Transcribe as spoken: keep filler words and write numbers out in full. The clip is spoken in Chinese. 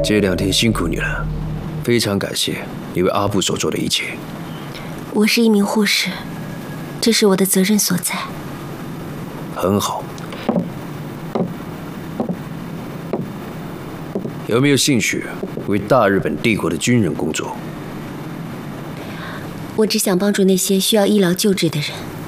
这两天辛苦你了，非常感谢你为阿布所做的一切。 我是一名护士，这是我的责任所在。 很好。有没有兴趣为大日本帝国的军人工作？ 我只想帮助那些需要医疗救治的人。